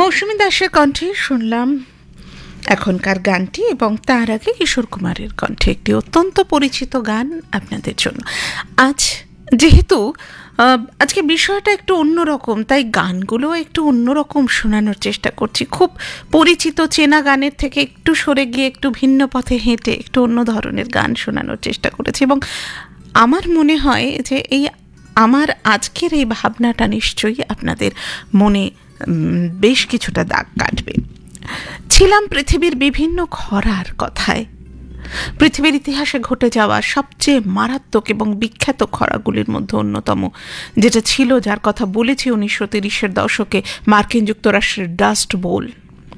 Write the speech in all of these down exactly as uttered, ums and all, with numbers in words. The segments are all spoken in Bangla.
মৌসুমী দাসের কণ্ঠে শুনলাম এখনকার গানটি, এবং তার আগে কিশোর কুমারের কণ্ঠে একটি অত্যন্ত পরিচিত গান আপনাদের জন্য। আজ যেহেতু আজকে বিষয়টা একটু অন্যরকম, তাই গানগুলো একটু অন্যরকম শোনানোর চেষ্টা করছি। খুব পরিচিত চেনা গানের থেকে একটু সরে গিয়ে একটু ভিন্ন পথে হেঁটে একটু অন্য ধরনের গান শোনানোর চেষ্টা করেছি, এবং আমার মনে হয় যে এই আমার আজকের এই ভাবনাটা নিশ্চয়ই আপনাদের মনে বেশ কিছুটা দাগ কাটবে। ছিলাম পৃথিবীর বিভিন্ন খরার কথায়। পৃথিবীর ইতিহাসে ঘটে যাওয়া সবচেয়ে মারাত্মক এবং বিখ্যাত খরাগুলির মধ্যে অন্যতম যেটা ছিল, যার কথা বলেছি উনিশশো তিরিশের দশকে মার্কিন যুক্তরাষ্ট্রের ডাস্ট বোল।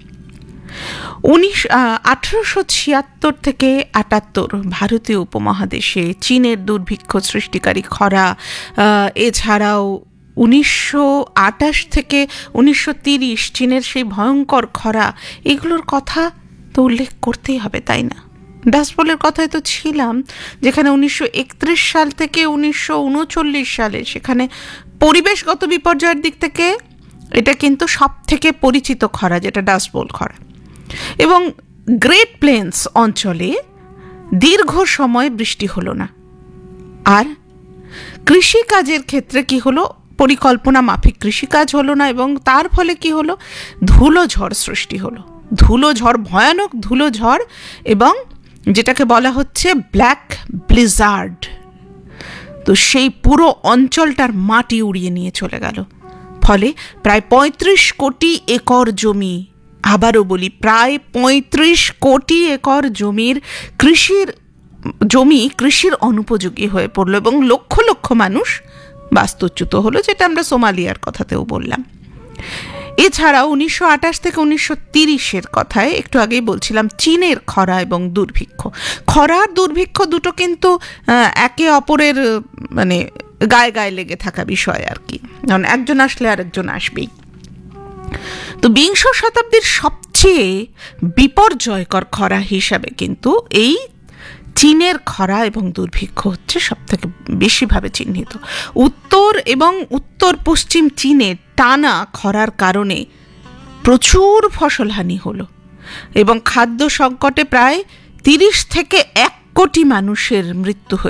উনিশ আঠারোশো ছিয়াত্তর থেকে আটাত্তর ভারতীয় উপমহাদেশে চীনের দুর্ভিক্ষ সৃষ্টিকারী খরা, এছাড়াও উনিশশো আটাশ থেকে উনিশশো তিরিশ চীনের সেই ভয়ঙ্কর খরা, এগুলোর কথা তো উল্লেখ করতেই হবে, তাই না? ডাস্ট বোলের কথায় তো ছিলাম, যেখানে উনিশশো একত্রিশ সাল থেকে উনিশশো উনচল্লিশ সালে সেখানে পরিবেশগত বিপর্যয়ের দিক থেকে এটা কিন্তু সব থেকে পরিচিত খরা, যেটা ডাস্ট বোল খরা। এবং গ্রেট প্লেন্স অঞ্চলে দীর্ঘ সময় বৃষ্টি হলো না। আর কৃষিকাজের ক্ষেত্রে কি হলো, পরিকল্পনা মাফিক কৃষিকাজ হলো না, এবং তার ফলে কি হলো, ধুলো ঝড় সৃষ্টি হলো। ধুলো ঝড়, ভয়ানক ধুলো ঝড়, এবং যেটাকে বলা হচ্ছে ব্ল্যাক ব্লিজার্ড। তো সেই পুরো অঞ্চলটার মাটি উড়িয়ে নিয়ে চলে গেল। ফলে প্রায় পঁয়ত্রিশ কোটি একর জমি, আবারও বলি প্রায় পঁয়ত্রিশ কোটি একর জমির কৃষির জমি কৃষির অনুপযোগী হয়ে পড়লো, এবং লক্ষ লক্ষ মানুষ বাস্তুচ্যুত হলো, যেটা আমরা সোমালিয়ার কথাতেও বললাম। এছাড়াও উনিশশো আটাশ থেকে উনিশশো তিরিশের কথায় একটু আগেই বলছিলাম চীনের খরা এবং দুর্ভিক্ষ। খরা আর দুর্ভিক্ষ দুটো কিন্তু একে অপরের মানে গায়ে গায়ে লেগে থাকা বিষয় আর কি, কারণ একজন আসলে আর একজন আসবেই। তো বিংশ শতাব্দীর সবচেয়ে বিপর্যয়কর খরা হিসাবে কিন্তু এই চীনের খরা এবং দুর্ভিক্ষ হচ্ছে সব থেকে বেশিভাবে চিহ্নিত। উত্তর এবং উত্তর পশ্চিম চীনে টানা খরার কারণে প্রচুর ফসলহানি হলো, এবং খাদ্য সংকটে প্রায় তিরিশ থেকে এক কোটি মানুষের মৃত্যু হয়েছে।